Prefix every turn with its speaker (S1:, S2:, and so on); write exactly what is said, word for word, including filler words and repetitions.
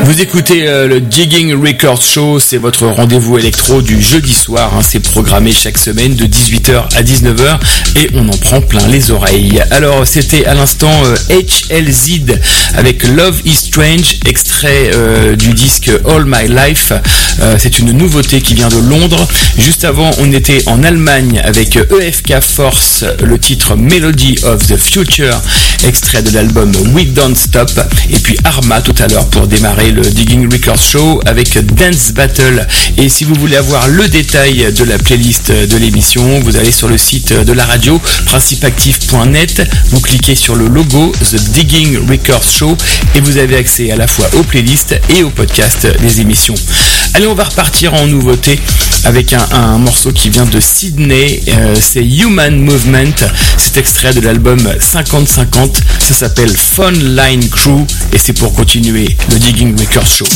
S1: Vous écoutez euh, le Digging Records Show, c'est votre rendez-vous électro du jeudi soir, hein, c'est programmé chaque semaine de dix-huit heures à dix-neuf heures et on en prend plein les oreilles. Alors c'était à l'instant euh, H L Z avec Love is Strange, extrait euh, du disque All My Life. Euh, c'est une nouveauté qui vient de Londres. Juste avant on était en Allemagne avec E F K Force, le titre Melody of the Future, extrait de l'album We Don't Stop, et puis Arma tout à l'heure pour démarrer le Digging Records Show avec Dance Battle. Et si vous voulez avoir le détail de la playlist de l'émission, vous allez sur le site de la radio principe actif point net, vous cliquez sur le logo The Digging Records Show et vous avez accès à la fois aux playlists et aux podcasts des émissions. Allez, on va repartir en nouveauté avec un, un morceau qui vient de Sydney, euh, c'est Human Movement, c'est extrait de l'album cinquante cinquante, ça s'appelle Phone Line Crew et c'est pour continuer le Digging Records Show.